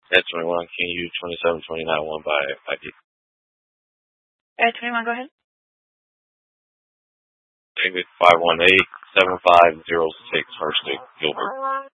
At 21, can you 27, 29, 1 by ID? At 21, go ahead. David 518-7506, First Dick, Gilbert.